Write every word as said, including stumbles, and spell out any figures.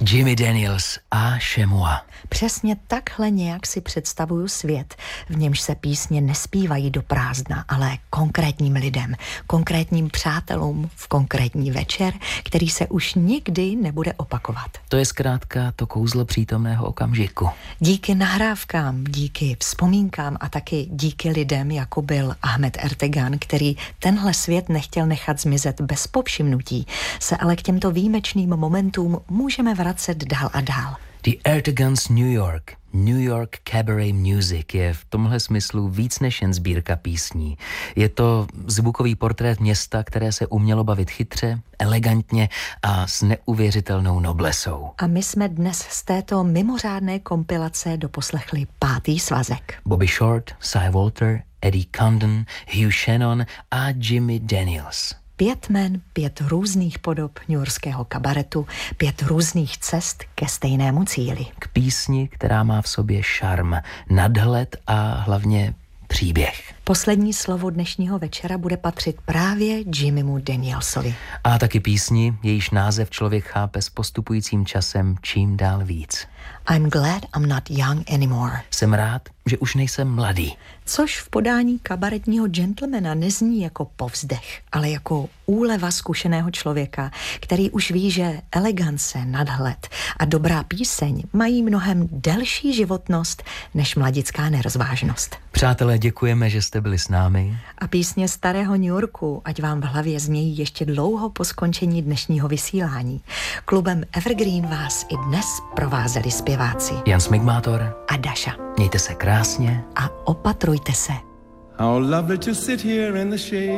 Jimmy Daniels a Chez moi. Přesně takhle nějak si představuju svět, v němž se písně nespívají do prázdna, ale konkrétním lidem, konkrétním přátelům v konkrétní večer, který se už nikdy nebude opakovat. To je zkrátka to kouzlo přítomného okamžiku. Díky nahrávkám, díky vzpomínkám a taky díky lidem, jako byl Ahmet Ertegun, který tenhle svět nechtěl nechat zmizet bez povšimnutí, se ale k těmto výjimečným momentům můžeme vracet dál a dál. The Erteguns New York, New York Cabaret Music je v tomhle smyslu víc než jen sbírka písní. Je to zvukový portrét města, které se umělo bavit chytře, elegantně a s neuvěřitelnou noblesou. A my jsme dnes z této mimořádné kompilace doposlechli pátý svazek. Bobby Short, Cy Walter, Eddie Condon, Hugh Shannon a Jimmy Daniels. Pět men, pět různých podob newyorského kabaretu, pět různých cest ke stejnému cíli. K písni, která má v sobě šarm, nadhled a hlavně příběh. Poslední slovo dnešního večera bude patřit právě Jimmymu Danielsovi. A taky písni, jejíž název člověk chápe s postupujícím časem čím dál víc. I'm glad I'm not young anymore. Jsem rád, že už nejsem mladý. Což v podání kabaretního gentlemana nezní jako povzdech, ale jako úleva zkušeného člověka, který už ví, že elegance, nadhled a dobrá píseň mají mnohem delší životnost než mladická nerozvážnost. Přátelé, děkujeme, že jste byli s námi. A písně starého New Yorku, ať vám v hlavě znějí ještě dlouho po skončení dnešního vysílání. Klubem Evergreen vás i dnes provázeli zpěváci Jan Smigmátor a Daša. Mějte se krásně a opatrujte se. How lovely to sit here in the shade.